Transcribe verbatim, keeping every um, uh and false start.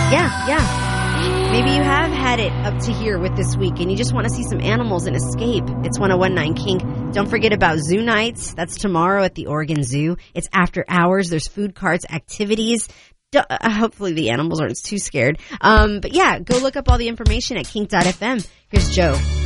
Yeah, yeah. Maybe you have had it up to here with this week and you just want to see some animals and escape. It's one oh one point nine Kink. Don't forget about Zoo Nights. That's tomorrow at the Oregon Zoo. It's after hours. There's food carts, activities. Uh, hopefully the animals aren't too scared. Um, but yeah, go look up all the information at kink dot f m. Here's Joe.